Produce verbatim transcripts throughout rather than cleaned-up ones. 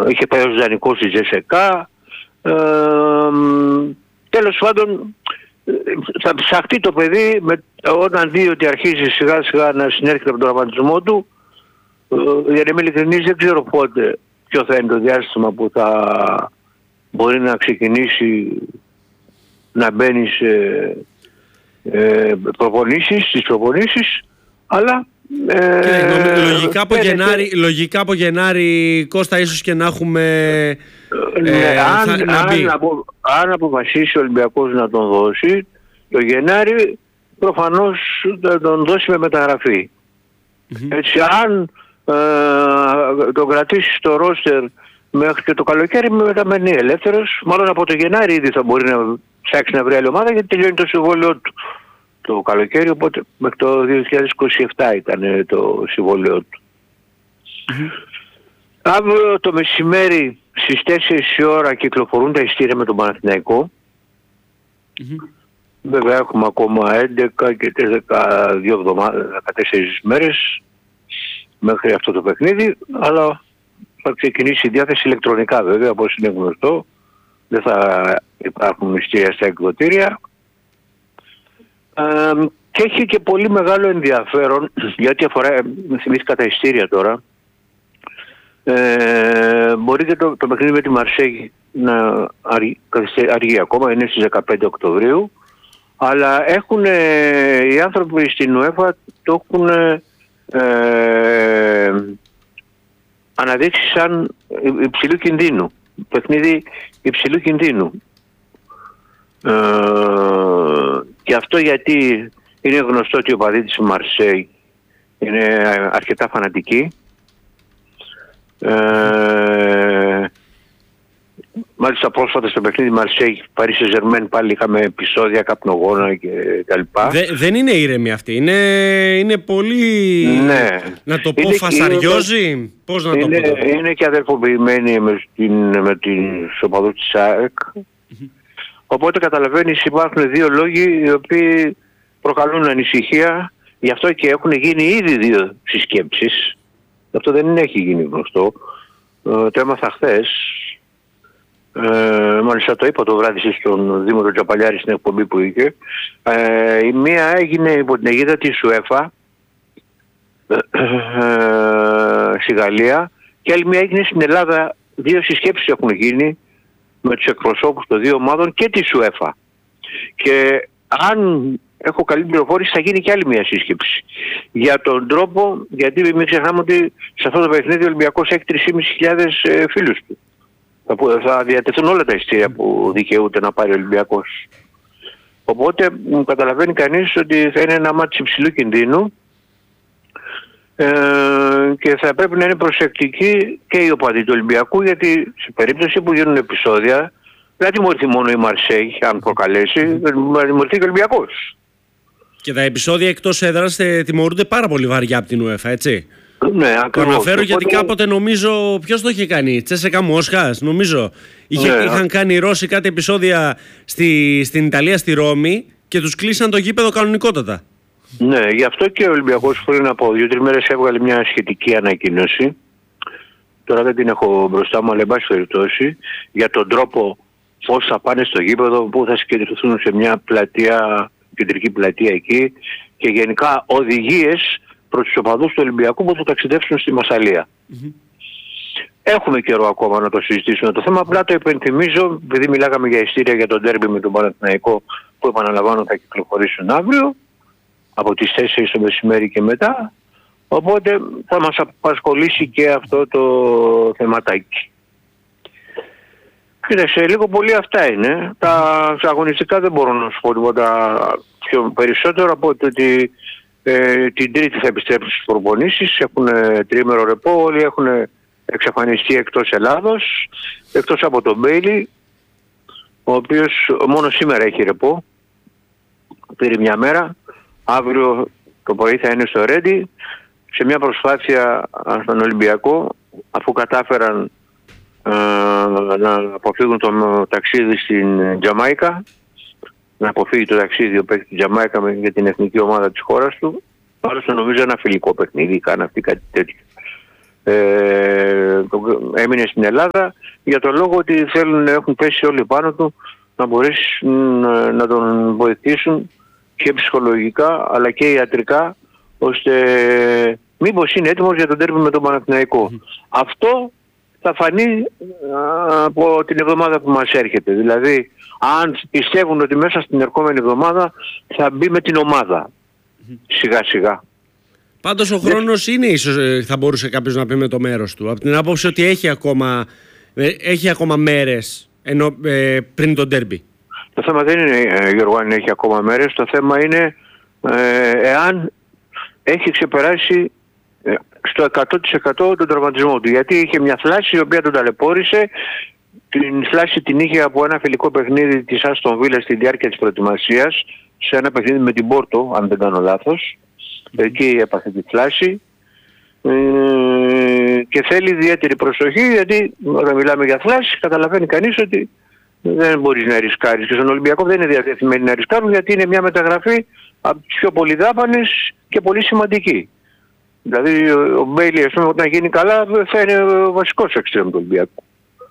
είχε πάει ως δανεικός στη Τζεσεκά. Ε, τέλος πάντων θα ψαχτεί το παιδί με, όταν δει ότι αρχίζει σιγά σιγά να συνέρχεται από τον τραυματισμό του. Ε, για να είμαι ειλικρινής, δεν ξέρω πότε, ποιο θα είναι το διάστημα που θα μπορεί να ξεκινήσει να μπαίνει σε ε, προπονήσεις, στις προπονήσεις, αλλά ε, και, λογικά, από Γενάρη, λογικά από Γενάρη, Κώστα, ίσως και να έχουμε ναι, ε, αν, θα, να αν, απο, αν αποφασίσει ο Ολυμπιακός να τον δώσει το Γενάρη, προφανώς θα τον δώσει με μεταγραφή. Mm-hmm. Έτσι, αν ε, τον κρατήσει στο ρόστερ μέχρι και το καλοκαίρι, μετά μένει ελεύθερος. Μάλλον από το Γενάρη ήδη θα μπορεί να ψάξει να βρει άλλη ομάδα, γιατί τελειώνει το συμβόλαιο του το καλοκαίρι, οπότε μέχρι το δύο χιλιάδες είκοσι επτά ήταν το συμβόλαιο του. Mm-hmm. Αύριο το μεσημέρι στις τέσσερις η ώρα κυκλοφορούν τα ειστήρια με τον Παναθηναϊκό. Mm-hmm. Βέβαια έχουμε ακόμα έντεκα και δεκαδύο εβδομάδες, δεκατέσσερις μέρες μέχρι αυτό το παιχνίδι, αλλά θα ξεκινήσει η διάθεση ηλεκτρονικά βέβαια, όπως είναι γνωστό. Δεν θα υπάρχουν ειστήρια στα εκδοτήρια. Ε, και έχει και πολύ μεγάλο ενδιαφέρον, γιατί αφορά, με θυμήθηκα τα ειστήρια τώρα, ε, μπορεί και το, το παιχνίδι με τη Μαρσέγη να αργεί, αργεί ακόμα, είναι στις δεκαπέντε Οκτωβρίου, αλλά έχουν οι άνθρωποι στην UEFA το έχουν ε, αναδείξει σαν υψηλού κινδύνου, παιχνίδι υψηλού κινδύνου. Ε, και αυτό γιατί είναι γνωστό ότι ο παδί της Μαρσέη είναι αρκετά φανατική. Ε, μάλιστα πρόσφατα στο παιχνίδι Μαρσέη Παρί Σεν Ζερμέν πάλι είχαμε επεισόδια καπνογόνα και τα λοιπά. Δε, δεν είναι ήρεμη αυτή, είναι, είναι πολύ, ναι. να το πω, φασαριόζει, είναι, πώς να είναι, το πω. Είναι και αδερφοποιημένη με, την, με την οπαδούς της ΑΕΚ. Mm-hmm. Οπότε καταλαβαίνεις, υπάρχουν δύο λόγοι οι οποίοι προκαλούν ανησυχία, γι' αυτό και έχουν γίνει ήδη δύο συσκέψεις. Αυτό δεν έχει γίνει γνωστό. Ε, το έμαθα χθες. Ε, μάλιστα το είπα το βράδυ στον Δήμο του Τζαπαλιάρη στην εκπομπή που είχε. Ε, η μία έγινε υπό την αιγίδα της UEFA ε, ε, στη Γαλλία και άλλη μία έγινε στην Ελλάδα. Δύο συσκέψεις έχουν γίνει με τους εκπροσώπους των δύο ομάδων και της UEFA. Και αν έχω καλή πληροφόρηση θα γίνει και άλλη μια σύσκεψη. Για τον τρόπο, γιατί μην ξεχνάμε ότι σε αυτό το παιχνίδι ο Ολυμπιακός έχει τρεις χιλιάδες πεντακόσιους ε, φίλους του. Θα, θα διατεθούν όλα τα ειστήρια που δικαιούται να πάρει ο Ολυμπιακός. Οπότε καταλαβαίνει κανείς ότι θα είναι ένα μάτι υψηλού κινδύνου ε, και θα πρέπει να είναι προσεκτικοί και οι οπαδοί του Ολυμπιακού, γιατί σε περίπτωση που γίνουν επεισόδια δεν τιμωρηθεί μόνο η Μαρσέη αν προκαλέσει, θα τιμωρηθεί και ο Ολυμπιακός. Και τα επεισόδια εκτός έδρας τιμωρούνται πάρα πολύ βαριά από την UEFA, έτσι. Ναι, το αναφέρω γιατί κάποτε νομίζω, ποιος το είχε κάνει, Τσέσεκα Μόσχας νομίζω, είχε, ναι, είχαν κάνει οι Ρώσοι κάτι επεισόδια στη, στην Ιταλία, στη Ρώμη, και τους κλείσαν το γήπεδο κανονικότατα. Ναι, γι' αυτό και ο Ολυμπιακός πριν από δύο-τρεις μέρες έβγαλε μια σχετική ανακοίνωση. Τώρα δεν την έχω μπροστά μου, αλλά εν πάση περιπτώσει, για τον τρόπο πώς θα πάνε στο γήπεδο, που θα συγκεντρωθούν σε μια πλατεία, κεντρική πλατεία εκεί, και γενικά οδηγίες προς τους οπαδούς του Ολυμπιακού που θα ταξιδεύσουν στη Μασσαλία. Mm-hmm. Έχουμε καιρό ακόμα να το συζητήσουμε το θέμα, απλά το υπενθυμίζω, επειδή μιλάγαμε για ειστήρια για τον ντέρμπι με τον Παναθηναϊκό, που επαναλαμβάνω θα κυκλοφορήσουν αύριο, από τις τέσσερις το μεσημέρι και μετά, οπότε θα μας απασχολήσει και αυτό το θεματάκι. Κοίταξε, λίγο πολύ αυτά είναι. Τα αγωνιστικά δεν μπορώ να σου πω τίποτα πιο περισσότερο από ότι ε, την Τρίτη θα επιστρέψουν στις προπονήσεις, έχουν τριήμερο ρεπό, όλοι έχουν εξαφανιστεί εκτός Ελλάδος, εκτός από τον Μπέιλι, ο οποίος μόνο σήμερα έχει ρεπό, πήρε μια μέρα, αύριο το πρωί θα είναι στο Ρέντι, σε μια προσπάθεια στον Ολυμπιακό, αφού κατάφεραν Uh, να αποφύγουν το ταξίδι στην Τζαμάικα, να αποφύγει το ταξίδι ο παίκτης της Τζαμάικα για την εθνική ομάδα της χώρας του. Άλλωστε νομίζω ένα φιλικό παιχνίδι, κάνει αυτή κάτι τέτοιο. ε, έμεινε στην Ελλάδα για τον λόγο ότι θέλουν, έχουν πέσει όλοι πάνω του να μπορέσουν να τον βοηθήσουν και ψυχολογικά αλλά και ιατρικά, ώστε μήπως είναι έτοιμος για τον ντέρμπι με τον Παναθηναϊκό. Mm. Αυτό θα φανεί α, από την εβδομάδα που μας έρχεται. Δηλαδή, αν πιστεύουν ότι μέσα στην ερχόμενη εβδομάδα θα μπει με την ομάδα. Mm. Σιγά σιγά. Πάντως ο χρόνος είναι ίσως, θα μπορούσε κάποιος να πει, με το μέρος του. Από την άποψη ότι έχει ακόμα, έχει ακόμα μέρες ενώ, ε, πριν τον ντέρμπι. Το θέμα δεν είναι, Γιώργο, αν έχει ακόμα μέρες. Το θέμα είναι ε, εάν έχει ξεπεράσει ε, στο εκατό τοις εκατό τον τραυματισμό του. Γιατί είχε μια θλάση η οποία τον ταλαιπώρησε. Την θλάση την είχε από ένα φιλικό παιχνίδι της Άστον Βίλα στη διάρκεια της προετοιμασίας, σε ένα παιχνίδι με την Πόρτο, αν δεν κάνω λάθος. Εκεί έπαθε τη θλάση. Ε, και θέλει ιδιαίτερη προσοχή, γιατί όταν μιλάμε για θλάση καταλαβαίνει κανείς ότι δεν μπορείς να ρισκάρεις, και στον Ολυμπιακό δεν είναι διατεθειμένοι να ρισκάρουν, γιατί είναι μια μεταγραφή από τις πιο πολυδάπανες και πολύ σημαντική. Δηλαδή ο Μπέιλι, ας πούμε, όταν γίνει καλά θα είναι ο βασικός εξτρέμ του Ολυμπιακού.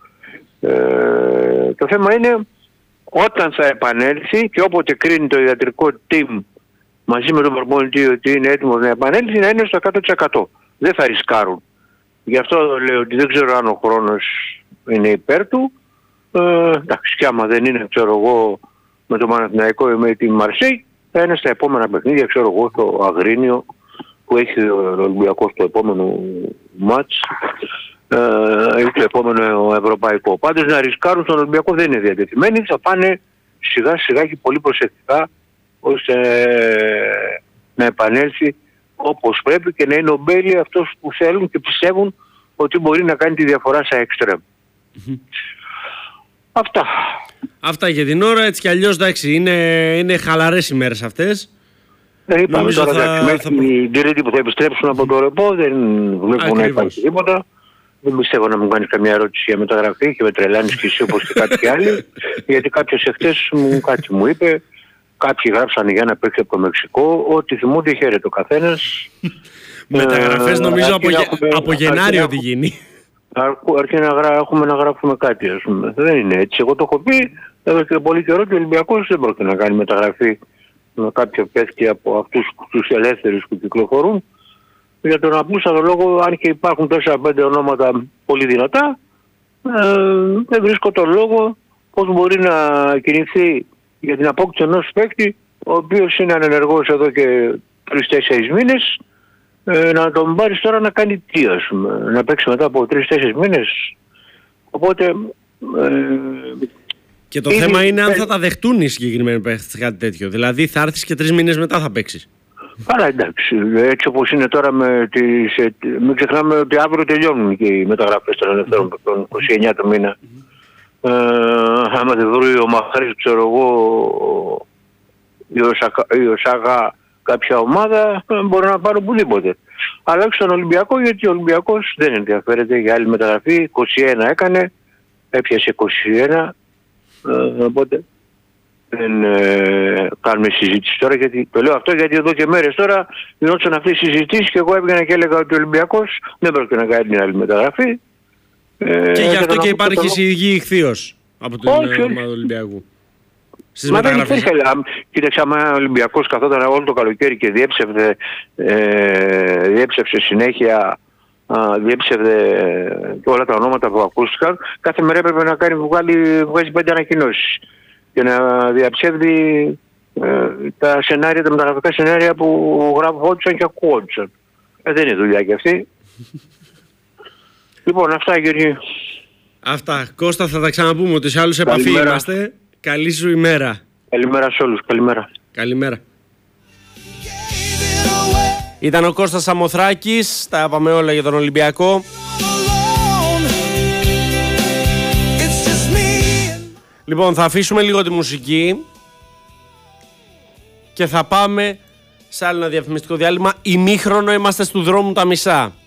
Ε, το θέμα είναι όταν θα επανέλθει και όποτε κρίνει το ιατρικό team μαζί με τον προπονητή ότι είναι έτοιμος να επανέλθει, να είναι στο εκατό τοις εκατό. Δεν θα ρισκάρουν. Γι' αυτό λέω ότι δεν ξέρω αν ο χρόνος είναι υπέρ του. Ε, εντάξει, και άμα δεν είναι, ξέρω εγώ, με το Παναθηναϊκό ή με τη Μαρσέη, θα είναι στα επόμενα παιχνίδια, ξέρω εγώ, στο Αγρίνιο που έχει ο Ολυμπιακός το επόμενο μάτς ε, ή το επόμενο ευρωπαϊκό. Πάντως να ρισκάρουν στον Ολυμπιακό δεν είναι διατεθειμένοι, θα πάνε σιγά σιγά και πολύ προσεκτικά, ώστε να επανέλθει όπως πρέπει και να είναι ο Μπέιλι αυτός που θέλουν και πιστεύουν ότι μπορεί να κάνει τη διαφορά στα εξτρέμ. Mm-hmm. Αυτά. Αυτά για την ώρα. Έτσι κι αλλιώς, εντάξει, είναι, είναι χαλαρές οι μέρες αυτές. Ε, είπαμε νομίζω τώρα, θα... μέχρι θα... την Τρίτη που θα επιστρέψουν από το ρεπό, δεν βλέπω να υπάρχει τίποτα. Δεν πιστεύω να μου κάνεις καμία ερώτηση για μεταγραφή και με τρελάνεις και εσύ όπως και κάποιοι άλλοι. Γιατί κάποιος εχθές μου κάτι μου είπε. Κάποιοι γράψανε για να παίξει από το Μεξικό. Ό,τι θυμούνται χαίρεται ο καθένας. Μεταγραφές νομίζω από, έχουμε, από Γενάριο τι γίνει. Αρκεί να γρά, έχουμε να γράφουμε κάτι, ας πούμε. Δεν είναι έτσι. Εγώ το έχω πει εδώ και πολύ καιρό και ο Ολυμπιακός δεν πρόκειται να κάνει μεταγραφή με κάποιο παίκτη από αυτούς τους ελεύθερους που κυκλοφορούν. Για τον απλούστατο λόγο, αν και υπάρχουν τέσσερα πέντε ονόματα πολύ δυνατά, ε, δεν βρίσκω τον λόγο πώς μπορεί να κινηθεί για την απόκτηση ενός παίκτη, ο οποίος είναι ανενεργός εδώ και τρεις τέσσερις μήνες, ε, να τον πάρεις τώρα να κάνει τι, ας πούμε, να παίξει μετά από τρεις τέσσερις μήνες. Οπότε... Ε, και το ήδη, θέμα είναι αν θα τα δεχτούν οι συγκεκριμένοι παίκτες κάτι τέτοιο. Δηλαδή θα έρθεις και τρεις μήνες μετά θα παίξεις. Άρα εντάξει, έτσι όπως είναι τώρα με τις... Μην ξεχνάμε ότι αύριο τελειώνουν και οι μεταγραφές των ελευθέρων mm-hmm. τον είκοσι εννέα του μήνα. Mm-hmm. Ε, άμα δεν βρει ο Μαχρής, ξέρω εγώ, ή ο Σάγα κάποια ομάδα, μπορεί να πάρουν οπουδήποτε. Αλλά όχι στον Ολυμπιακό, γιατί ο Ολυμπιακός δεν ενδιαφέρεται για άλλη μεταγραφή. είκοσι ένα έκανε, έπιασε είκοσι ένα, ε, οπότε δεν ε, κάνουμε συζήτηση τώρα, γιατί το λέω αυτό γιατί εδώ και μέρες τώρα γινόντουσαν αυτές οι συζητήσεις και εγώ έβγαινα και έλεγα ότι ο Ολυμπιακός δεν πρόκειται να κάνει άλλη μεταγραφή. Ε, και γι' αυτό και υπάρχει συγγύη ηχθείως από την ομάδα του Ολυμπιακού. Μα δεν υπήρχε, κοίταξε, άμα ο Ολυμπιακός καθόταν όλο το καλοκαίρι και διέψευδε, ε, διέψευσε συνέχεια, α, διέψευδε και όλα τα ονόματα που ακούστηκαν, κάθε μέρα έπρεπε να κάνει, βγάλει, βγάζει πέντε ανακοινώσεις και να διαψεύδει ε, τα σενάρια, τα μεταγραφικά σενάρια που γράφονταν και ακούγονταν. Ε, δεν είναι δουλειά κι αυτή. Λοιπόν, αυτά, Γιώργη. Αυτά. Κώστα, θα τα ξαναπούμε ότι σε άλλους επαφή είμαστε. Καλή σου ημέρα. Καλημέρα σε όλους. Καλημέρα. Καλημέρα. Ήταν ο Κώστας Σαμοθράκης. Τα είπαμε όλα για τον Ολυμπιακό. Λοιπόν, θα αφήσουμε λίγο τη μουσική και θα πάμε σε άλλο ένα διαφημιστικό διάλειμμα. Ημίχρονο, είμαστε στου δρόμου τα μισά.